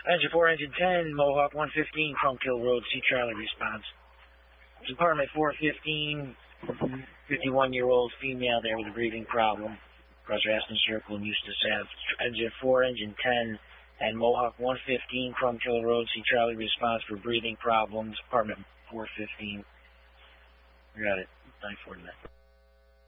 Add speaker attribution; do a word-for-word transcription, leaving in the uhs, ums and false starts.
Speaker 1: Engine four, Engine ten, Mohawk one fifteen, Trunk Hill Road, C. Charlie response. Department four fifteen, fifty-one-year-old female there with a breathing problem. Across Aston Circle and Eustis Ave. Engine four, Engine ten, and Mohawk one fifteen, Trunk Hill Road, C. Charlie response for breathing problems. Department four fifteen. We got it. nine forty-nine.